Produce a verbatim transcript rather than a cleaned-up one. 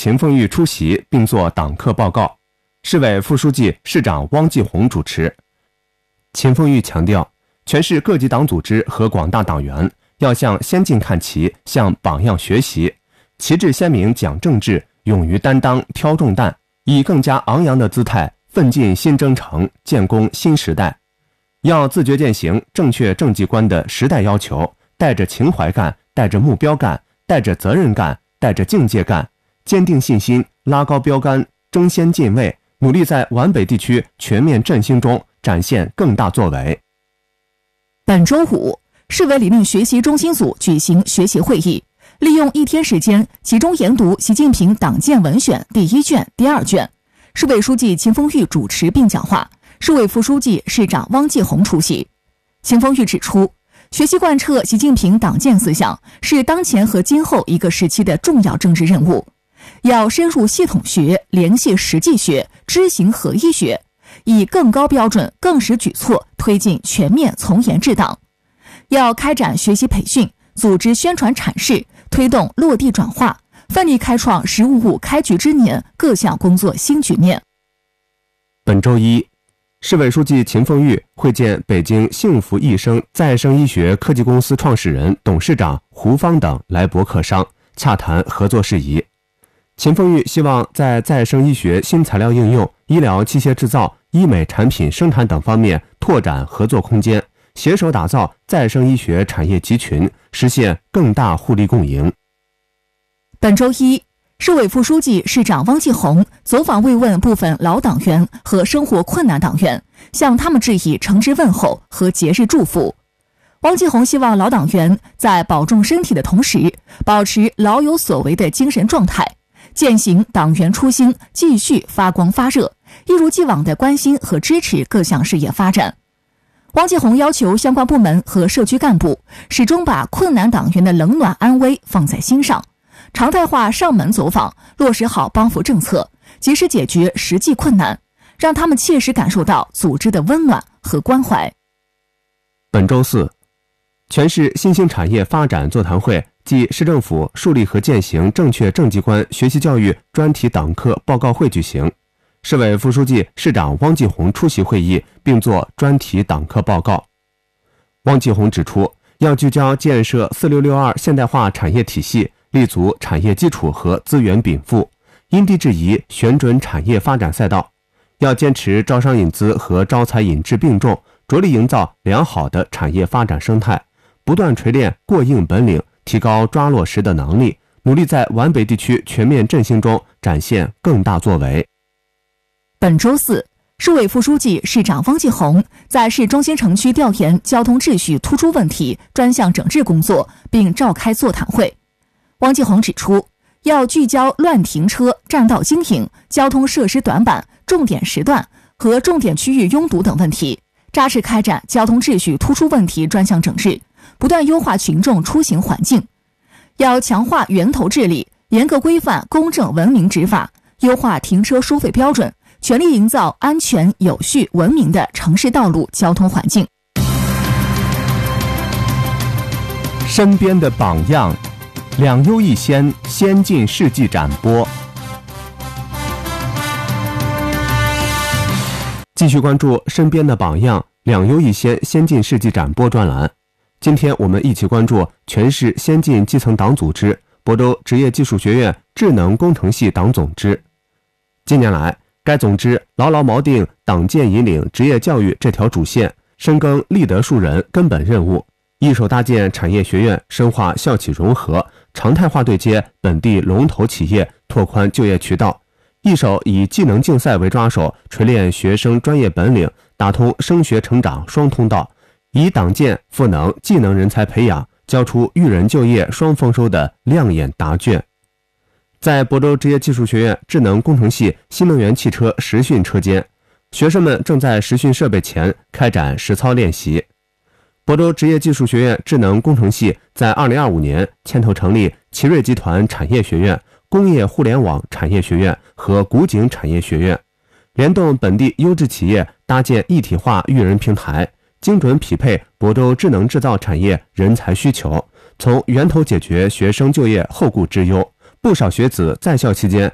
秦凤玉出席并作党课报告，市委副书记、市长汪继红主持。秦凤玉强调，全市各级党组织和广大党员要向先进看齐，向榜样学习，旗帜鲜明讲政治，勇于担当挑重担，以更加昂扬的姿态奋进新征程，建功新时代。要自觉践行正确政绩观的时代要求，带着情怀干，带着目标干，带着责任干，带着境界干，坚定信心，拉高标杆，争先进位，努力在皖北地区全面振兴中展现更大作为。 本周五，市委理论学习中心组举行学习会议，利用一天时间集中研读习近平党建文选第一卷、第二卷。市委书记秦凤玉主持并讲话，市委副书记、市长汪继红出席。秦凤玉指出，学习贯彻习近平党建思想是当前和今后一个时期的重要政治任务，要深入系统学、联系实际学、知行合一学，以更高标准、更实举措推进全面从严治党。要开展学习培训，组织宣传阐释，推动落地转化，奋力开创“十五五”开局之年各项工作新局面。 本周一，市委书记秦凤玉会见北京幸福益生再生医学科技公司创始人、董事长胡芳等来博客商，洽谈合作事宜。秦凤玉希望在再生医学新材料应用、医疗器械制造、医美产品生产等方面拓展合作空间，携手打造再生医学产业集群，实现更大互利共赢。 本周一，市委副书记、市长汪继红走访慰问部分老党员和生活困难党员，向他们致以诚挚问候和节日祝福。汪继红希望老党员在保重身体的同时，保持老有所为的精神状态，践行党员初心，继续发光发热，一如既往地关心和支持各项事业发展。汪继红要求相关部门和社区干部始终把困难党员的冷暖安危放在心上，常态化上门走访，落实好帮扶政策，及时解决实际困难，让他们切实感受到组织的温暖和关怀。 本周四，全市新兴产业发展座谈会暨市政府树立和践行正确政绩观学习教育专题党课报告会举行，市委副书记、市长汪继红出席会议并作专题党课报告。汪继红指出，要聚焦建设四六六二现代化产业体系，立足产业基础和资源禀赋，因地制宜选准产业发展赛道，要坚持招商引资和招才引智并重，着力营造良好的产业发展生态，不断锤炼过硬本领，提高抓落实的能力，努力在皖北地区全面振兴中展现更大作为。 本周四，市委副书记、市长汪继红在市中心城区调研交通秩序突出问题专项整治工作，并召开座谈会。汪继红指出，要聚焦乱停车、占道经营、交通设施短板、重点时段和重点区域拥堵等问题，扎实开展交通秩序突出问题专项整治，不断优化群众出行环境。要强化源头治理，严格规范公正文明执法，优化停车收费标准，全力营造安全、有序、文明的城市道路交通环境。 身边的榜样，两优一先，先进事迹展播。继续关注身边的榜样，两优一先，先进事迹展播专栏。今天我们一起关注全市先进基层党组织亳州职业技术学院智能工程系党总支。近年来，该总支牢牢锚定党建引领职业教育这条主线，深耕立德树人根本任务，一手搭建产业学院，深化校企融合，常态化对接本地龙头企业，拓宽就业渠道；一手以技能竞赛为抓手，锤炼学生专业本领，打通升学成长双通道，以党建赋能技能人才培养，交出育人就业双丰收的亮眼答卷。在亳州职业技术学院智能工程系新能源汽车实训车间，学生们正在实训设备前开展实操练习。亳州职业技术学院智能工程系在二零二五年牵头成立奇瑞集团产业学院、工业互联网产业学院和古井产业学院，联动本地优质企业，搭建一体化育人平台，精准匹配亳州智能制造产业人才需求，从源头解决学生就业后顾之忧。不少学子在校期间